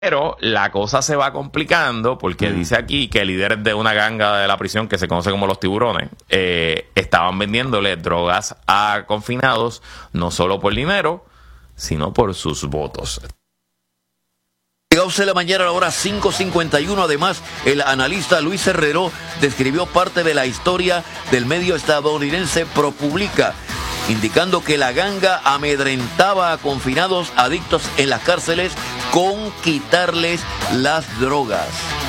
Pero la cosa se va complicando porque dice aquí que líderes de una ganga de la prisión que se conoce como los tiburones estaban vendiéndole drogas a confinados no solo por dinero, sino por sus votos. Llegado la mañana a la hora 5:51. Además, el analista Luis Herrero describió parte de la historia del medio estadounidense ProPublica, indicando que la ganga amedrentaba a confinados adictos en las cárceles con quitarles las drogas.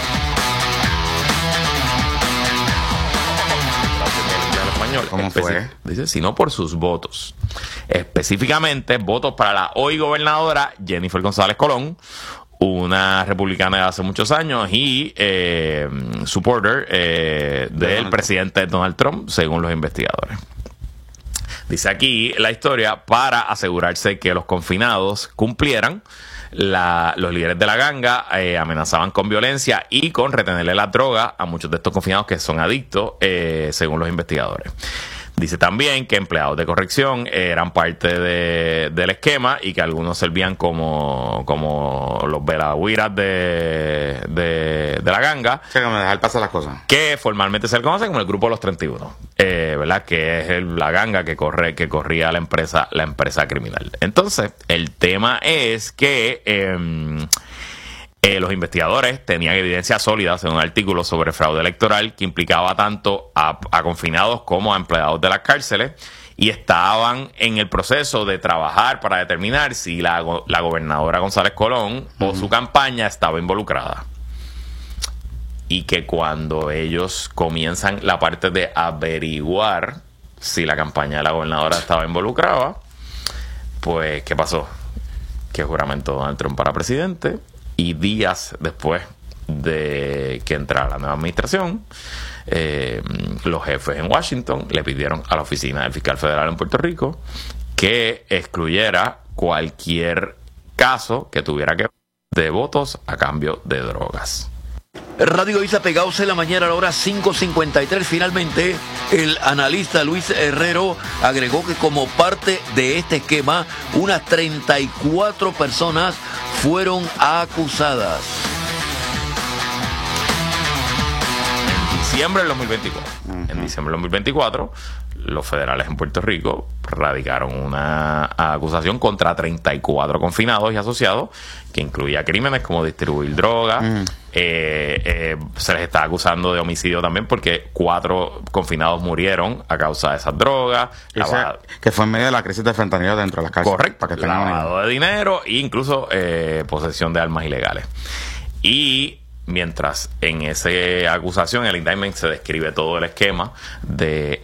¿Cómo fue? Dice, sino por sus votos. Específicamente, votos para la hoy gobernadora Jennifer González Colón, una republicana de hace muchos años y supporter del presidente Donald Trump, según los investigadores. Dice aquí la historia, para asegurarse que los confinados cumplieran, los líderes de la ganga amenazaban con violencia y con retenerle la droga a muchos de estos confinados que son adictos, según los investigadores. Dice también que empleados de corrección eran parte del esquema y que algunos servían como los velagüiras de la ganga. Sí, como dejar pasar las cosas. Que formalmente se le conoce como el Grupo de los 31, ¿verdad? Que es la ganga que corría la empresa criminal. Entonces, el tema es que los investigadores tenían evidencia sólida en un artículo sobre fraude electoral que implicaba tanto a confinados como a empleados de las cárceles y estaban en el proceso de trabajar para determinar si la gobernadora González Colón o su campaña estaba involucrada. Y que cuando ellos comienzan la parte de averiguar si la campaña de la gobernadora estaba involucrada, pues, ¿qué pasó? Que juramentó Donald Trump para presidente. Y días después de que entrara la nueva administración, los jefes en Washington le pidieron a la oficina del fiscal federal en Puerto Rico que excluyera cualquier caso que tuviera que ver de votos a cambio de drogas. Radio Isa pegados en la mañana a la hora 5:53. Finalmente, el analista Luis Herrero agregó que como parte de este esquema, unas 34 personas fueron acusadas. En diciembre del 2024. En diciembre del 2024, los federales en Puerto Rico radicaron una acusación contra 34 confinados y asociados, que incluía crímenes como distribuir drogas. Se les está acusando de homicidio también porque 4 confinados murieron a causa de esas drogas. Que fue en medio de la crisis de fentanilo dentro de las cárceles. Correcto. Para que lavado de dinero e incluso posesión de armas ilegales. Y mientras en esa acusación, el indictment, se describe todo el esquema de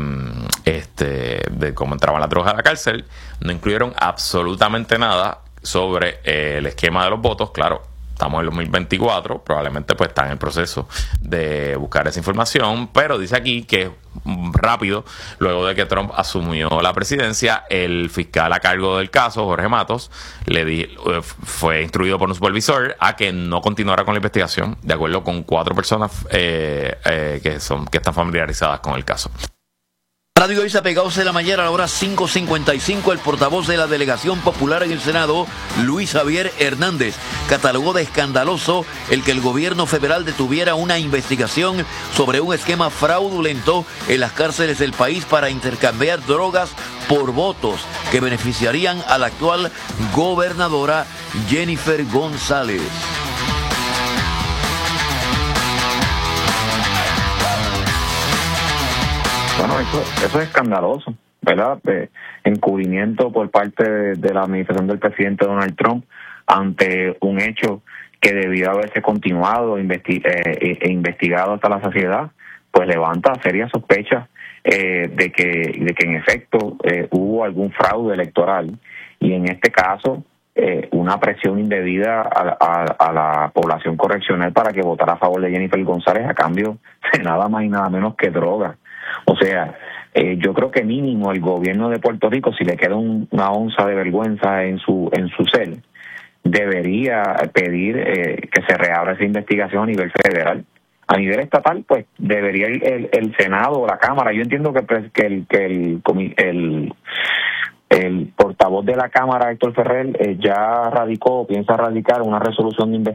cómo entraban las drogas a la cárcel, no incluyeron absolutamente nada sobre el esquema de los votos. Claro, estamos en el 2024, probablemente pues está en el proceso de buscar esa información, pero dice aquí que rápido, luego de que Trump asumió la presidencia, el fiscal a cargo del caso, Jorge Matos, fue instruido por un supervisor a que no continuara con la investigación, de acuerdo con 4 personas que están familiarizadas con el caso. Radio Isa pegados en la mañana a la hora 5:55. El portavoz de la Delegación Popular en el Senado, Luis Javier Hernández, catalogó de escandaloso el que el gobierno federal detuviera una investigación sobre un esquema fraudulento en las cárceles del país para intercambiar drogas por votos que beneficiarían a la actual gobernadora Jennifer González. Bueno, eso es escandaloso, ¿verdad? Encubrimiento por parte de la administración del presidente Donald Trump ante un hecho que debió haberse continuado e investigado hasta la saciedad, pues levanta serias sospechas de que en efecto hubo algún fraude electoral y en este caso una presión indebida a la población correccional para que votara a favor de Jennifer González a cambio de nada más y nada menos que droga. O sea, yo creo que mínimo el gobierno de Puerto Rico, si le queda una onza de vergüenza en su ser, debería pedir que se reabra esa investigación a nivel federal. A nivel estatal, pues debería el Senado o la Cámara. Yo entiendo que El portavoz de la Cámara, Héctor Ferrer, ya piensa radicar una resolución de investigación